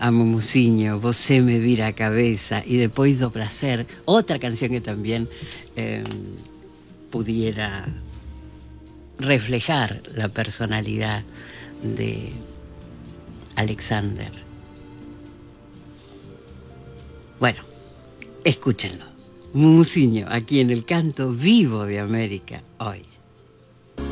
a Mumucinho, Você me vira a cabeza, y después do placer, otra canción que también pudiera reflejar la personalidad de Alexander. Bueno, escúchenlo. Mumucinho, aquí en el canto vivo de América, hoy.